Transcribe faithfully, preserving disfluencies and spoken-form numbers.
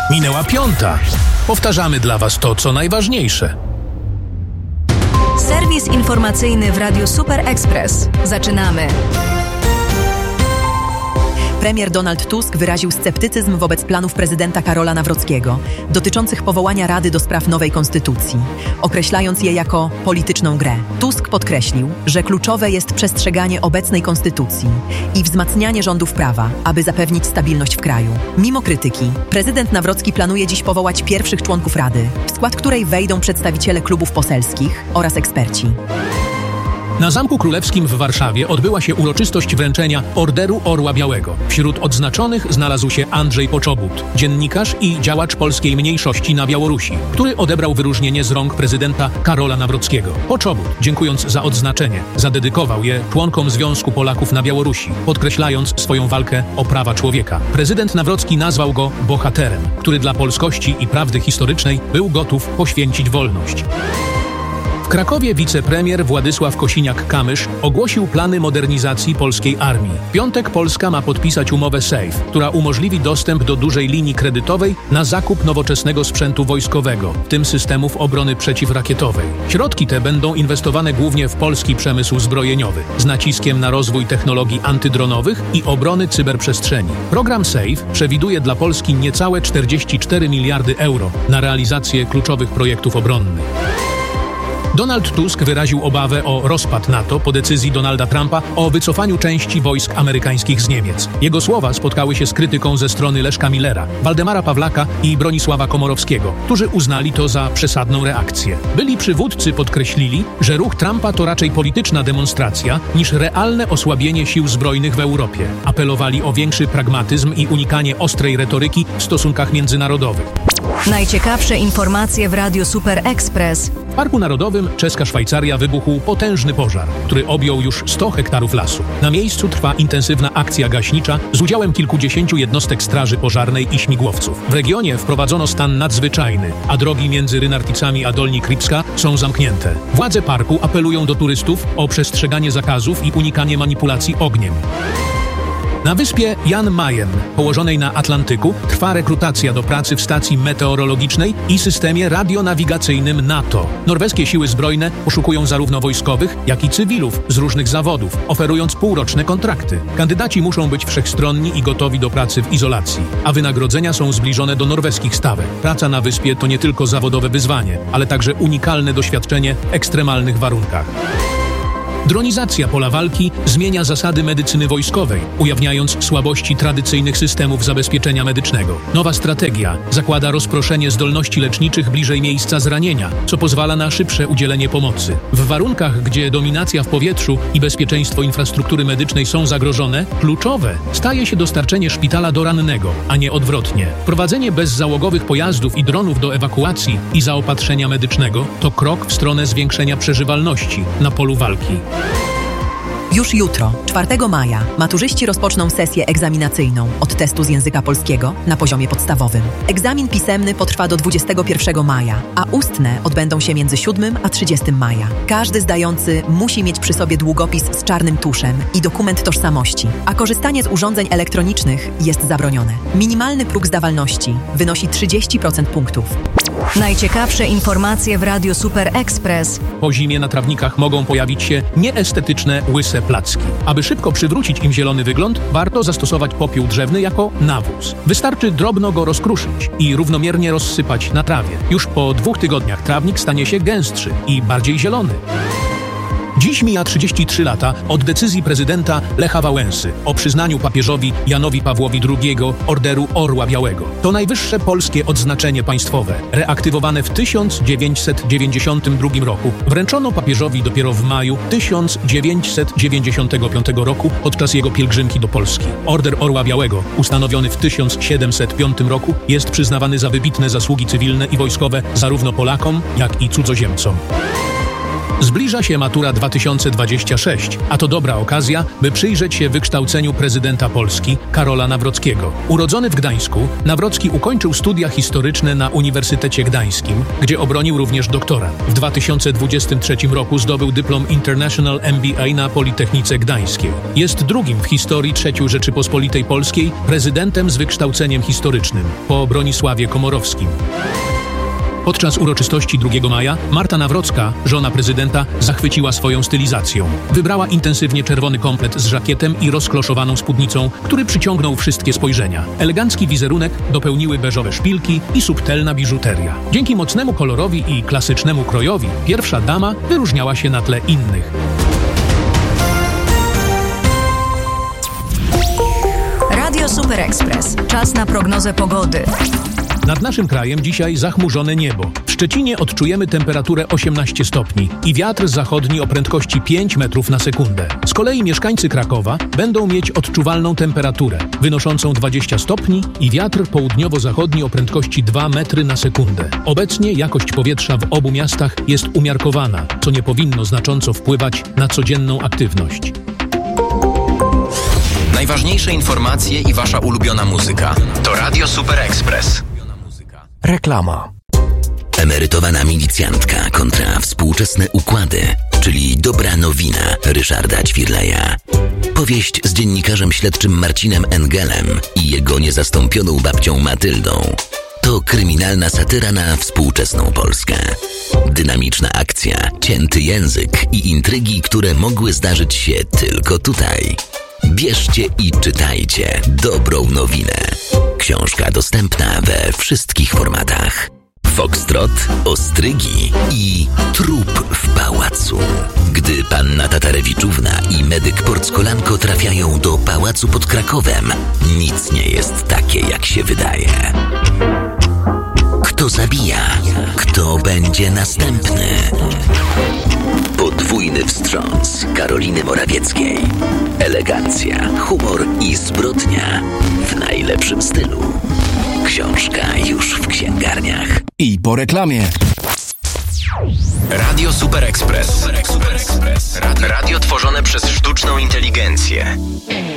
Minęła piąta. Powtarzamy dla Was to, co najważniejsze. Serwis informacyjny w Radiu Super Express. Zaczynamy. Premier Donald Tusk wyraził sceptycyzm wobec planów prezydenta Karola Nawrockiego dotyczących powołania Rady do spraw nowej konstytucji, określając je jako polityczną grę. Tusk podkreślił, że kluczowe jest przestrzeganie obecnej konstytucji i wzmacnianie rządów prawa, aby zapewnić stabilność w kraju. Mimo krytyki, prezydent Nawrocki planuje dziś powołać pierwszych członków Rady, w skład której wejdą przedstawiciele klubów poselskich oraz eksperci. Na Zamku Królewskim w Warszawie odbyła się uroczystość wręczenia Orderu Orła Białego. Wśród odznaczonych znalazł się Andrzej Poczobut, dziennikarz i działacz polskiej mniejszości na Białorusi, który odebrał wyróżnienie z rąk prezydenta Karola Nawrockiego. Poczobut, dziękując za odznaczenie, zadedykował je członkom Związku Polaków na Białorusi, podkreślając swoją walkę o prawa człowieka. Prezydent Nawrocki nazwał go bohaterem, który dla polskości i prawdy historycznej był gotów poświęcić wolność. W Krakowie wicepremier Władysław Kosiniak-Kamysz ogłosił plany modernizacji polskiej armii. W piątek Polska ma podpisać umowę SAFE, która umożliwi dostęp do dużej linii kredytowej na zakup nowoczesnego sprzętu wojskowego, w tym systemów obrony przeciwrakietowej. Środki te będą inwestowane głównie w polski przemysł zbrojeniowy, z naciskiem na rozwój technologii antydronowych i obrony cyberprzestrzeni. Program SAFE przewiduje dla Polski niecałe czterdzieści cztery miliardy euro na realizację kluczowych projektów obronnych. Donald Tusk wyraził obawę o rozpad NATO po decyzji Donalda Trumpa o wycofaniu części wojsk amerykańskich z Niemiec. Jego słowa spotkały się z krytyką ze strony Leszka Millera, Waldemara Pawlaka i Bronisława Komorowskiego, którzy uznali to za przesadną reakcję. Byli przywódcy podkreślili, że ruch Trumpa to raczej polityczna demonstracja niż realne osłabienie sił zbrojnych w Europie. Apelowali o większy pragmatyzm i unikanie ostrej retoryki w stosunkach międzynarodowych. Najciekawsze informacje w Radiu Super Express. W Parku Narodowym Czeska Szwajcaria wybuchł potężny pożar, który objął już sto hektarów lasu. Na miejscu trwa intensywna akcja gaśnicza z udziałem kilkudziesięciu jednostek straży pożarnej i śmigłowców. W regionie wprowadzono stan nadzwyczajny, a drogi między Rynarticami a Dolni Kripska są zamknięte. Władze parku apelują do turystów o przestrzeganie zakazów i unikanie manipulacji ogniem. Na wyspie Jan Mayen, położonej na Atlantyku, trwa rekrutacja do pracy w stacji meteorologicznej i systemie radionawigacyjnym NATO. Norweskie siły zbrojne poszukują zarówno wojskowych, jak i cywilów z różnych zawodów, oferując półroczne kontrakty. Kandydaci muszą być wszechstronni i gotowi do pracy w izolacji, a wynagrodzenia są zbliżone do norweskich stawek. Praca na wyspie to nie tylko zawodowe wyzwanie, ale także unikalne doświadczenie w ekstremalnych warunkach. Dronizacja pola walki zmienia zasady medycyny wojskowej, ujawniając słabości tradycyjnych systemów zabezpieczenia medycznego. Nowa strategia zakłada rozproszenie zdolności leczniczych bliżej miejsca zranienia, co pozwala na szybsze udzielenie pomocy. W warunkach, gdzie dominacja w powietrzu i bezpieczeństwo infrastruktury medycznej są zagrożone, kluczowe staje się dostarczenie szpitala do rannego, a nie odwrotnie. Wprowadzenie bezzałogowych pojazdów i dronów do ewakuacji i zaopatrzenia medycznego to krok w stronę zwiększenia przeżywalności na polu walki. Już jutro, czwartego maja, maturzyści rozpoczną sesję egzaminacyjną od testu z języka polskiego na poziomie podstawowym. Egzamin pisemny potrwa do dwudziestego pierwszego maja, a ustne odbędą się między siódmego a trzydziestego maja. Każdy zdający musi mieć przy sobie długopis z czarnym tuszem i dokument tożsamości, a korzystanie z urządzeń elektronicznych jest zabronione. Minimalny próg zdawalności wynosi trzydzieści procent punktów. Najciekawsze informacje w Radiu Super Express. Po zimie na trawnikach mogą pojawić się nieestetyczne, łyse placki. Aby szybko przywrócić im zielony wygląd, warto zastosować popiół drzewny jako nawóz. Wystarczy drobno go rozkruszyć i równomiernie rozsypać na trawie. Już po dwóch tygodniach trawnik stanie się gęstszy i bardziej zielony. Dziś mija trzydzieści trzy lata od decyzji prezydenta Lecha Wałęsy o przyznaniu papieżowi Janowi Pawłowi drugiemu Orderu Orła Białego. To najwyższe polskie odznaczenie państwowe, reaktywowane w tysiąc dziewięćset dziewięćdziesiątym drugim roku. Wręczono papieżowi dopiero w maju tysiąc dziewięćset dziewięćdziesiątego piątego roku podczas jego pielgrzymki do Polski. Order Orła Białego, ustanowiony w tysiąc siedemset piątym roku, jest przyznawany za wybitne zasługi cywilne i wojskowe zarówno Polakom, jak i cudzoziemcom. Zbliża się matura dwa tysiące dwudziesty szósty, a to dobra okazja, by przyjrzeć się wykształceniu prezydenta Polski Karola Nawrockiego. Urodzony w Gdańsku, Nawrocki ukończył studia historyczne na Uniwersytecie Gdańskim, gdzie obronił również doktorat. W dwa tysiące dwudziestym trzecim roku zdobył dyplom International M B A na Politechnice Gdańskiej. Jest drugim w historii trzeciej Rzeczypospolitej Polskiej prezydentem z wykształceniem historycznym, po Bronisławie Komorowskim. Podczas uroczystości drugiego maja Marta Nawrocka, żona prezydenta, zachwyciła swoją stylizacją. Wybrała intensywnie czerwony komplet z żakietem i rozkloszowaną spódnicą, który przyciągnął wszystkie spojrzenia. Elegancki wizerunek dopełniły beżowe szpilki i subtelna biżuteria. Dzięki mocnemu kolorowi i klasycznemu krojowi pierwsza dama wyróżniała się na tle innych. Radio Super Express. Czas na prognozę pogody. Nad naszym krajem dzisiaj zachmurzone niebo. W Szczecinie odczujemy temperaturę osiemnaście stopni i wiatr zachodni o prędkości pięć metrów na sekundę. Z kolei mieszkańcy Krakowa będą mieć odczuwalną temperaturę wynoszącą dwadzieścia stopni i wiatr południowo-zachodni o prędkości dwa metry na sekundę. Obecnie jakość powietrza w obu miastach jest umiarkowana, co nie powinno znacząco wpływać na codzienną aktywność. Najważniejsze informacje i wasza ulubiona muzyka to Radio Super Express. Reklama. Emerytowana milicjantka kontra współczesne układy, czyli dobra nowina Ryszarda Ćwirleja. Powieść z dziennikarzem śledczym Marcinem Engelem i jego niezastąpioną babcią Matyldą. To kryminalna satyra na współczesną Polskę. Dynamiczna akcja, cięty język i intrygi, które mogły zdarzyć się tylko tutaj. Bierzcie i czytajcie dobrą nowinę. Książka dostępna we wszystkich formatach. Foxtrot, ostrygi i trup w pałacu. Gdy panna Tatarewiczówna i medyk Porckolanko trafiają do pałacu pod Krakowem, nic nie jest takie, jak się wydaje. Kto zabija? Kto będzie następny? Podwójny wstrząs Karoliny Morawieckiej. Elegancja, humor i zbrodnia w najlepszym stylu. Książka już w księgarniach. I po reklamie. Radio Super Express. Radio tworzone przez sztuczną inteligencję.